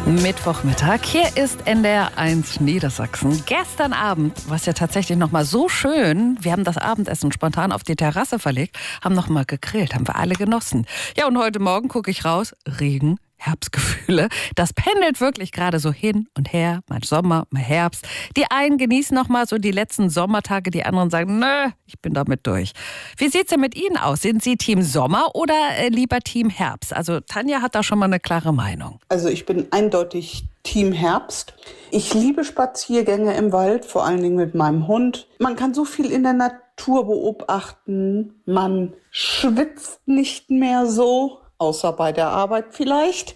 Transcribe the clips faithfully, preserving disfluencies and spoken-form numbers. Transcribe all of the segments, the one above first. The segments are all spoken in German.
Mittwochmittag, hier ist N D R eins Niedersachsen. Gestern Abend war es ja tatsächlich noch mal so schön. Wir haben das Abendessen spontan auf die Terrasse verlegt, haben noch mal gegrillt, haben wir alle genossen. Ja, und heute Morgen gucke ich raus, Regen, Herbstgefühle. Das pendelt wirklich gerade so hin und her, mal Sommer, mal Herbst. Die einen genießen noch mal so die letzten Sommertage, die anderen sagen, nö, ich bin damit durch. Wie sieht's denn mit Ihnen aus? Sind Sie Team Sommer oder äh, lieber Team Herbst? Also Tanja hat da schon mal eine klare Meinung. Also ich bin eindeutig Team Herbst. Ich liebe Spaziergänge im Wald, vor allen Dingen mit meinem Hund. Man kann so viel in der Natur beobachten. Man schwitzt nicht mehr so. Außer bei der Arbeit vielleicht.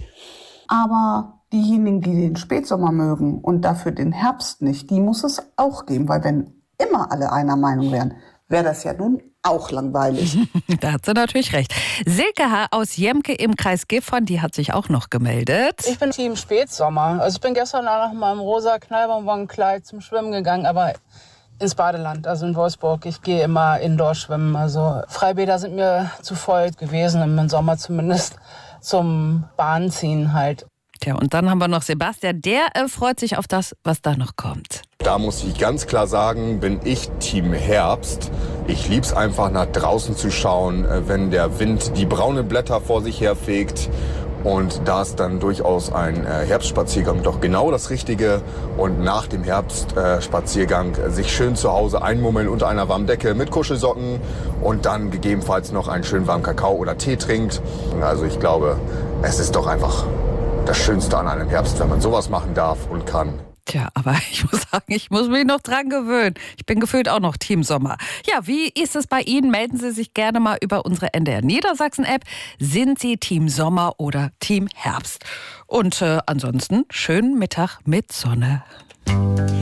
Aber diejenigen, die den Spätsommer mögen und dafür den Herbst nicht, die muss es auch geben. Weil wenn immer alle einer Meinung wären, wäre das ja nun auch langweilig. Da hat sie natürlich recht. Silke H. aus Jemke im Kreis Gifhorn, die hat sich auch noch gemeldet. Ich bin Team Spätsommer. Also ich bin gestern nach meinem rosa Knallbonbonkleid zum Schwimmen gegangen, aber ins Badeland, also in Wolfsburg. Ich gehe immer indoor schwimmen. Also Freibäder sind mir zu voll gewesen, im Sommer zumindest, zum Bahnziehen halt. Tja, und dann haben wir noch Sebastian, der äh, freut sich auf das, was da noch kommt. Da muss ich ganz klar sagen, bin ich Team Herbst. Ich lieb's einfach, nach draußen zu schauen, wenn der Wind die braunen Blätter vor sich herfegt. Und da ist dann durchaus ein äh, Herbstspaziergang doch genau das Richtige. Und nach dem Herbstspaziergang äh, sich schön zu Hause einmummeln unter einer warmen Decke mit Kuschelsocken und dann gegebenenfalls noch einen schönen warmen Kakao oder Tee trinkt. Also ich glaube, es ist doch einfach das Schönste an einem Herbst, wenn man sowas machen darf und kann. Tja, aber ich muss sagen, ich muss mich noch dran gewöhnen. Ich bin gefühlt auch noch Team Sommer. Ja, wie ist es bei Ihnen? Melden Sie sich gerne mal über unsere N D R Niedersachsen-App. Sind Sie Team Sommer oder Team Herbst? Und äh, ansonsten schönen Mittag mit Sonne.